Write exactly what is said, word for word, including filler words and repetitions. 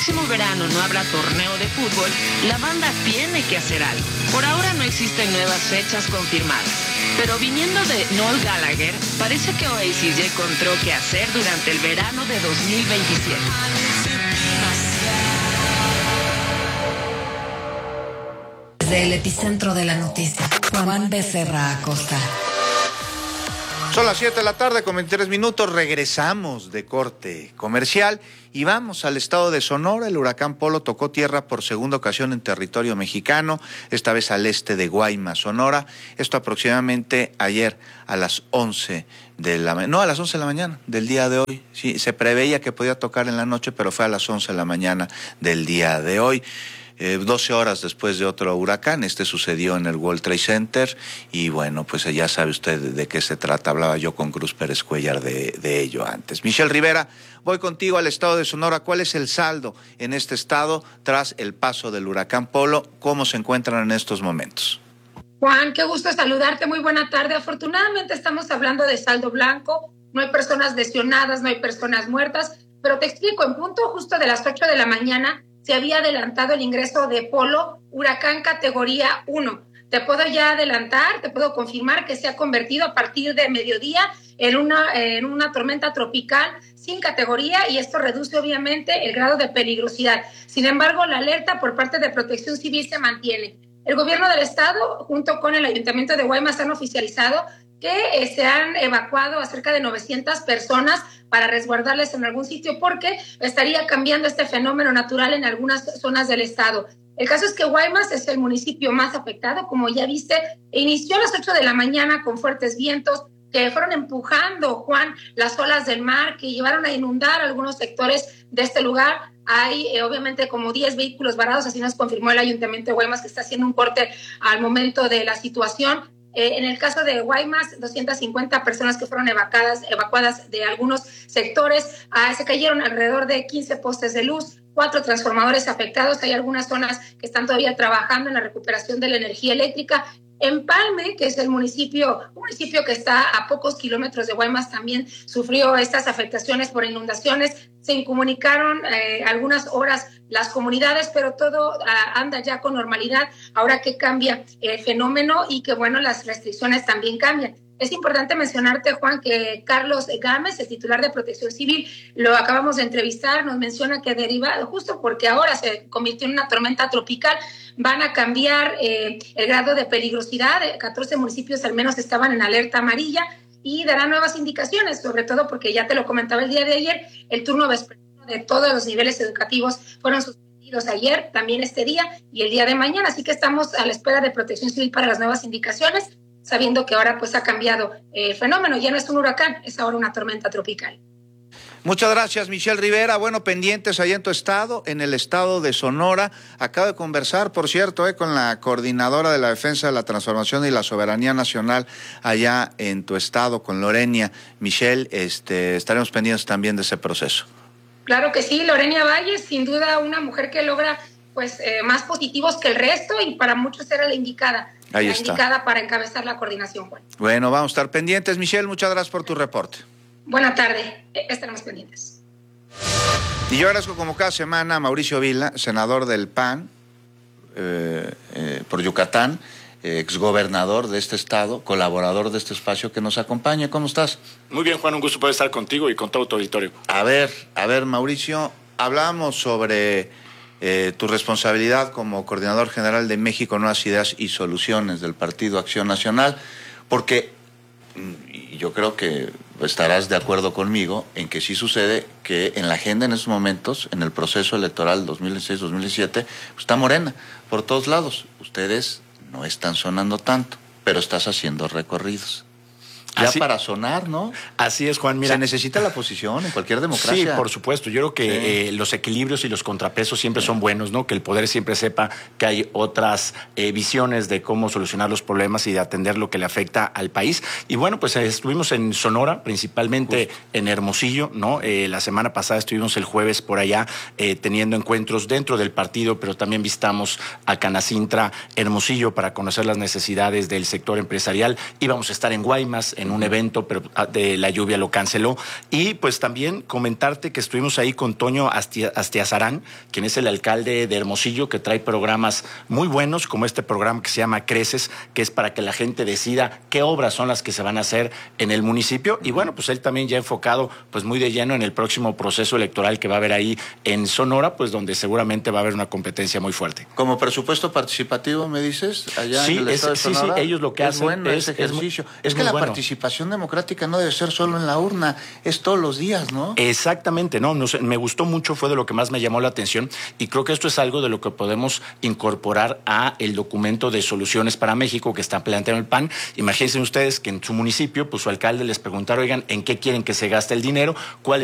próximo verano no habrá torneo de fútbol, la banda tiene que hacer algo. Por ahora no existen nuevas fechas confirmadas, pero viniendo de Noel Gallagher, parece que Oasis ya encontró qué hacer durante el verano de dos mil veintisiete. Desde el epicentro de la noticia, Juan Becerra Acosta. Son las siete de la tarde con veintitrés minutos, regresamos de corte comercial y vamos al estado de Sonora. El huracán Polo tocó tierra por segunda ocasión en territorio mexicano, esta vez al este de Guaymas, Sonora. Esto aproximadamente ayer a las once de la mañana, no a las once de la mañana del día de hoy. Sí, se preveía que podía tocar en la noche, pero fue a las once de la mañana del día de hoy. Eh, doce horas después de otro huracán, este sucedió en el World Trade Center y bueno, pues ya sabe usted de qué se trata, hablaba yo con Cruz Pérez Cuellar de, de ello antes. Michelle Rivera, voy contigo al estado de Sonora. ¿Cuál es el saldo en este estado tras el paso del huracán Polo? ¿Cómo se encuentran en estos momentos? Juan, qué gusto saludarte, muy buena tarde. Afortunadamente estamos hablando de saldo blanco, no hay personas lesionadas, no hay personas muertas, pero te explico, en punto justo de las ocho de la mañana, se había adelantado el ingreso de Polo, huracán categoría uno. Te puedo ya adelantar, te puedo confirmar que se ha convertido a partir de mediodía en una, en una tormenta tropical sin categoría y esto reduce obviamente el grado de peligrosidad. Sin embargo, la alerta por parte de Protección Civil se mantiene. El gobierno del estado, junto con el Ayuntamiento de Guaymas, han oficializado que eh, se han evacuado a cerca de novecientas personas para resguardarles en algún sitio porque estaría cambiando este fenómeno natural en algunas zonas del estado. El caso es que Guaymas es el municipio más afectado, como ya viste, inició a las ocho de la mañana con fuertes vientos que fueron empujando, Juan, las olas del mar que llevaron a inundar algunos sectores de este lugar. Hay eh, obviamente como diez vehículos varados, así nos confirmó el Ayuntamiento de Guaymas que está haciendo un corte al momento de la situación. Eh, en el caso de Guaymas, doscientas cincuenta personas que fueron evacuadas, evacuadas de algunos sectores. Ah, se cayeron alrededor de quince postes de luz, cuatro transformadores afectados. Hay algunas zonas que están todavía trabajando en la recuperación de la energía eléctrica. Empalme, que es el municipio, un municipio que está a pocos kilómetros de Guaymas, también sufrió estas afectaciones por inundaciones. Se incomunicaron eh, algunas horas las comunidades, pero todo uh, anda ya con normalidad ahora que cambia el fenómeno y que, bueno, las restricciones también cambian. Es importante mencionarte, Juan, que Carlos Gámez, el titular de Protección Civil, lo acabamos de entrevistar, nos menciona que derivado, justo porque ahora se convirtió en una tormenta tropical, van a cambiar eh, el grado de peligrosidad. catorce municipios al menos estaban en alerta amarilla y darán nuevas indicaciones, sobre todo porque ya te lo comentaba el día de ayer, el turno vespertino de todos los niveles educativos fueron suspendidos ayer, también este día y el día de mañana, así que estamos a la espera de Protección Civil para las nuevas indicaciones, sabiendo que ahora pues ha cambiado el fenómeno, ya no es un huracán, es ahora una tormenta tropical. Muchas gracias, Michelle Rivera. Bueno, pendientes allá en tu estado, en el estado de Sonora. Acabo de conversar, por cierto, eh, con la coordinadora de la Defensa de la Transformación y la Soberanía Nacional allá en tu estado, con Lorenia. Michelle, este, estaremos pendientes también de ese proceso. Claro que sí, Lorenia Valles, sin duda una mujer que logra pues eh, más positivos que el resto y para muchos era la indicada. Ahí la está. indicada para encabezar la coordinación, Juan. Bueno, vamos a estar pendientes. Michelle, muchas gracias por tu reporte. Buena tarde, estaremos pendientes. Y yo agradezco como cada semana a Mauricio Vila, senador del P A N eh, eh, por Yucatán, eh, exgobernador de este estado, colaborador de este espacio que nos acompaña. ¿Cómo estás? Muy bien, Juan, un gusto poder estar contigo y con todo tu auditorio. A ver, a ver, Mauricio, hablábamos sobre eh, tu responsabilidad como coordinador general de México Nuevas Ideas y Soluciones del Partido Acción Nacional, porque y yo creo que estarás de acuerdo conmigo en que sí sucede que en la agenda en estos momentos, en el proceso electoral dos mil dieciséis dos mil diecisiete, pues está Morena por todos lados. Ustedes no están sonando tanto, pero estás haciendo recorridos. Ya así, para sonar, ¿no? Así es, Juan. Mira, se necesita la oposición en cualquier democracia. Sí, por supuesto. Yo creo que sí. eh, los equilibrios y los contrapesos siempre sí. son buenos, ¿no? Que el poder siempre sepa que hay otras eh, visiones de cómo solucionar los problemas y de atender lo que le afecta al país. Y bueno, pues eh, estuvimos en Sonora, principalmente Justo. en Hermosillo, ¿no? Eh, la semana pasada estuvimos el jueves por allá eh, teniendo encuentros dentro del partido, pero también visitamos a Canacintra, Hermosillo, para conocer las necesidades del sector empresarial. Íbamos a estar en Guaymas, en en un evento, pero de la lluvia lo canceló. Y pues también comentarte que estuvimos ahí con Toño Astiazarán, quien es el alcalde de Hermosillo, que trae programas muy buenos, como este programa que se llama Creces, que es para que la gente decida qué obras son las que se van a hacer en el municipio. Y bueno, pues él también ya enfocado pues muy de lleno en el próximo proceso electoral que va a haber ahí en Sonora, pues donde seguramente va a haber una competencia muy fuerte. Como presupuesto participativo, me dices, allá sí, en el es, estado de sí, Sonora. Sí, ellos lo que es hacen bueno es, ese ejercicio. Es, es, es que la bueno. participación democrática no debe ser solo en la urna, es todos los días, ¿no? Exactamente, no, no sé, me gustó mucho, fue de lo que más me llamó la atención y creo que esto es algo de lo que podemos incorporar a el documento de soluciones para México que está planteando el P A N. Imagínense ustedes que en su municipio, pues su alcalde les preguntaron, oigan, ¿en qué quieren que se gaste el dinero? ¿Cuál